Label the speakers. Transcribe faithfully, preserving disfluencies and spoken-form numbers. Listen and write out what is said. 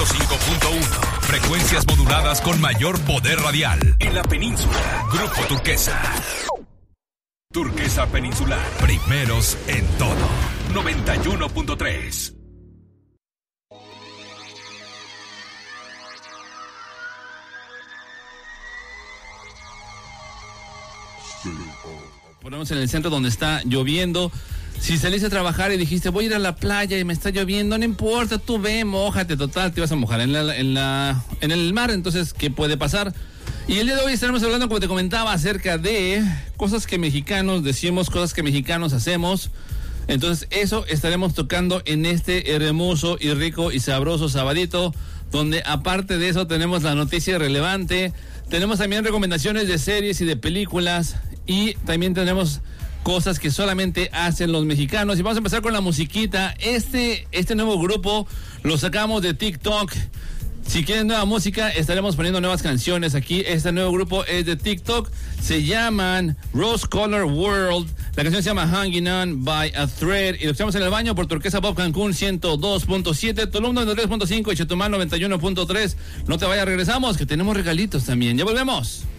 Speaker 1: ciento cinco punto uno. Frecuencias moduladas con mayor poder radial. En la península. Grupo Turquesa. Turquesa Peninsular. Primeros en todo. noventa y uno punto tres.
Speaker 2: Ponemos en el centro donde está lloviendo. Si saliste a trabajar y dijiste voy a ir a la playa y me está lloviendo, no importa, tú ve, mójate, total, te vas a mojar en la, en la, en el mar, entonces, ¿qué puede pasar? Y el día de hoy estaremos hablando, como te comentaba, acerca de cosas que mexicanos decimos, cosas que mexicanos hacemos. Entonces, eso estaremos tocando en este hermoso y rico y sabroso sabadito, donde aparte de eso tenemos la noticia relevante, tenemos también recomendaciones de series y de películas, y también tenemos cosas que solamente hacen los mexicanos. Y vamos a empezar con la musiquita. Este, este nuevo grupo lo sacamos de TikTok. Si quieren nueva música, estaremos poniendo nuevas canciones aquí. Este nuevo grupo es de TikTok. Se llaman Rose Color World. La canción se llama Hanging On by a Thread. Y lo escuchamos en el baño por Turquesa Pop Cancún ciento dos punto siete, Tulum noventa y tres punto cinco y Chetumal noventa y uno punto tres. No te vayas, regresamos, que tenemos regalitos también. Ya volvemos.